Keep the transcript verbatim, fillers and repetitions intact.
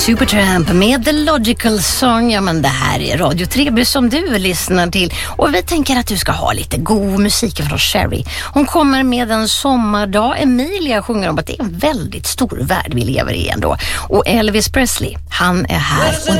Supertramp med The Logical Song. Ja, men det här är Radio Treby som du lyssnar till. Och vi tänker att du ska ha lite god musik från Sherry. Hon kommer med en sommardag. Emilia sjunger om att det är en väldigt stor värld vi lever i ändå. Och Elvis Presley, han är här.